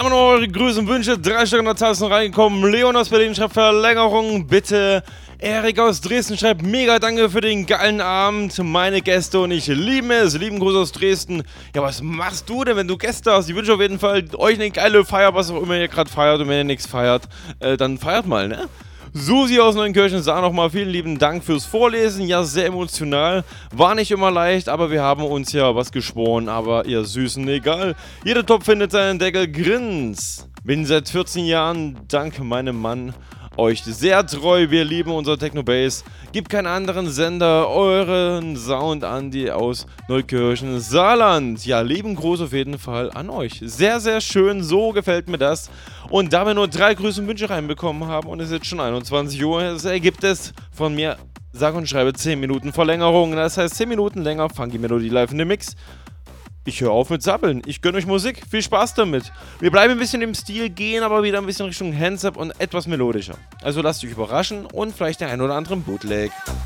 Da haben wir noch eure Grüße und Wünsche. 3 Stück in der Tasse reingekommen. Leon aus Berlin schreibt Verlängerung, bitte. Erik aus Dresden schreibt mega danke für den geilen Abend. Meine Gäste und ich lieben es. Lieben Gruß aus Dresden. Ja, was machst du denn, wenn du Gäste hast? Ich wünsche auf jeden Fall euch eine geile Feier, was auch immer ihr gerade feiert. Und wenn ihr nichts feiert, dann feiert mal, ne? Susi aus Neunkirchen sagt nochmal vielen lieben Dank fürs Vorlesen. Ja, sehr emotional. War nicht immer leicht, aber wir haben uns ja was geschworen. Aber ihr Süßen, egal. Jeder Topf findet seinen Deckel. Grins. Bin seit 14 Jahren, dank meinem Mann, euch sehr treu. Wir lieben unser Techno-Bass. Gibt keinen anderen Sender euren Sound an, die aus Neukirchen, Saarland. Ja, lieben Gruß auf jeden Fall an euch. Sehr, sehr schön. So gefällt mir das. Und da wir nur 3 Grüße und Wünsche reinbekommen haben und es ist jetzt schon 21 Uhr, das ergibt es von mir, sag und schreibe 10 Minuten Verlängerung. Das heißt 10 Minuten länger, Funky Melodie live in dem Mix. Ich höre auf mit Sabbeln. Ich gönne euch Musik. Viel Spaß damit. Wir bleiben ein bisschen im Stil, gehen aber wieder ein bisschen Richtung Hands-Up und etwas melodischer. Also lasst euch überraschen und vielleicht der ein oder anderen Bootleg.